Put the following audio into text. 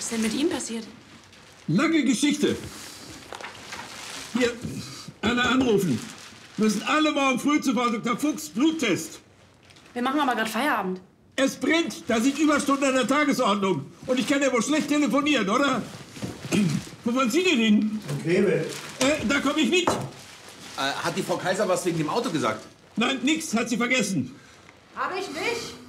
Was ist denn mit ihm passiert? Lange Geschichte. Hier, Anna anrufen. Müssen alle morgen früh zu Frau Dr. Fuchs Bluttest. Wir machen aber gerade Feierabend. Es brennt. Da sind Überstunden an der Tagesordnung. Und ich kann ja wohl schlecht telefonieren, oder? Wo wollen Sie denn hin? Kleve. Da komme ich mit. Hat die Frau Kaiser was wegen dem Auto gesagt? Nein, nix. Hat sie vergessen. Hab ich nicht.